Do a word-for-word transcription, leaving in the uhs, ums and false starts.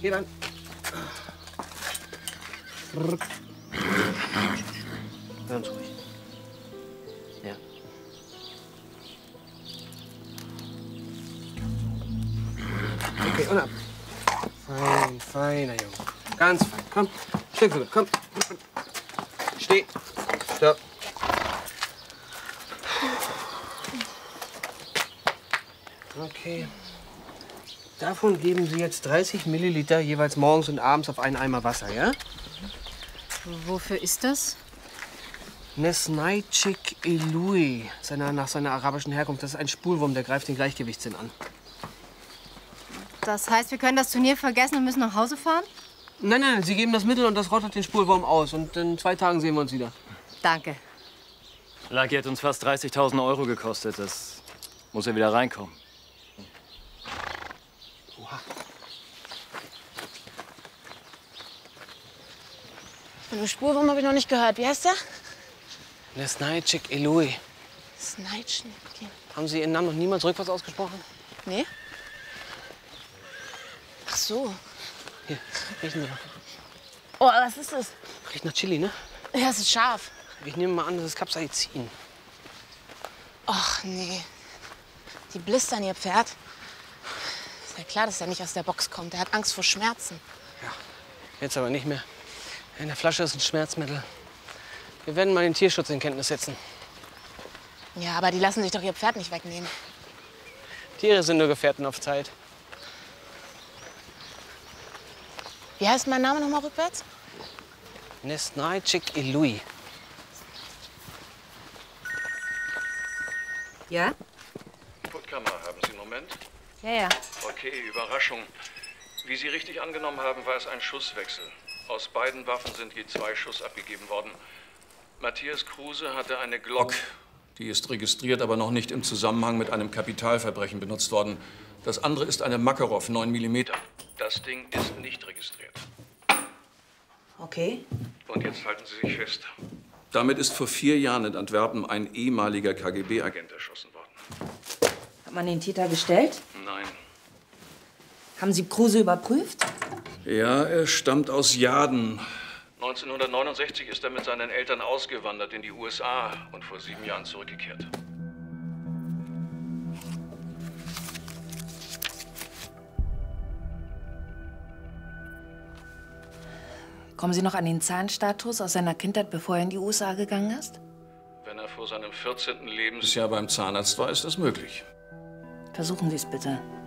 Geh ran. Ganz ruhig. Ja. Okay, und ab. Fein, feiner Junge. Ganz fein. Komm, Stück rüber, komm. Steh. Stopp. Okay. Davon geben Sie jetzt dreißig Milliliter jeweils morgens und abends auf einen Eimer Wasser, ja? Wofür ist das? Nesnaichik Elui, seiner, nach seiner arabischen Herkunft. Das ist ein Spulwurm, der greift den Gleichgewichtssinn an. Das heißt, wir können das Turnier vergessen und müssen nach Hause fahren? Nein, nein, Sie geben das Mittel und das rottet den Spulwurm aus. Und in zwei Tagen sehen wir uns wieder. Danke. Lucky hat uns fast dreißigtausend Euro gekostet. Das muss ja wieder reinkommen. Oha. Von dem Spurwurm habe ich noch nicht gehört. Wie heißt der? Nesnaichik Elui. Sneitschen. Okay. Haben Sie Ihren Namen noch niemals rückwärts ausgesprochen? Nee? Ach so. Hier, riechen Sie mal. Oh, was ist das? Riecht nach Chili, ne? Ja, es ist scharf. Ich nehme mal an, das ist Capsaicin. Och, nee. Die blistern ihr Pferd. Ist ja klar, dass er nicht aus der Box kommt. Er hat Angst vor Schmerzen. Ja, jetzt aber nicht mehr. In der Flasche ist ein Schmerzmittel. Wir werden mal den Tierschutz in Kenntnis setzen. Ja, aber die lassen sich doch ihr Pferd nicht wegnehmen. Tiere sind nur Gefährten auf Zeit. Wie heißt mein Name noch mal rückwärts? Nesnaichik Elui. Ja? Puttkammer, haben Sie einen Moment? Ja, ja. Okay, Überraschung. Wie Sie richtig angenommen haben, war es ein Schusswechsel. Aus beiden Waffen sind je zwei Schuss abgegeben worden. Matthias Kruse hatte eine Glock. Die ist registriert, aber noch nicht im Zusammenhang mit einem Kapitalverbrechen benutzt worden. Das andere ist eine Makarov, neun Millimeter. Das Ding ist nicht registriert. Okay. Und jetzt halten Sie sich fest. Damit ist vor vier Jahren in Antwerpen ein ehemaliger K G B-Agent erschossen worden. Hat man den Täter gestellt? Nein. Haben Sie Kruse überprüft? Ja, er stammt aus Jaden. neunzehnhundertneunundsechzig ist er mit seinen Eltern ausgewandert in die U S A und vor sieben Jahren zurückgekehrt. Kommen Sie noch an den Zahnstatus aus seiner Kindheit, bevor er in die U S A gegangen ist? Wenn er vor seinem vierzehnten Lebensjahr beim Zahnarzt war, ist das möglich. Versuchen Sie es bitte.